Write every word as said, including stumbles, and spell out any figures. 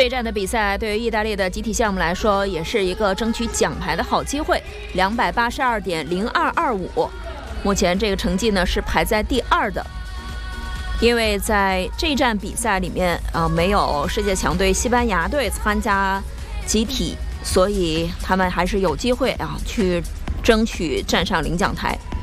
这一站的比赛对于意大利的集体项目来说，也是一个争取奖牌的好机会。两百八十二点零二二五，目前这个成绩呢是排在第二的。因为在这一站比赛里面，呃，没有世界强队西班牙队参加集体，所以他们还是有机会啊去争取站上领奖台。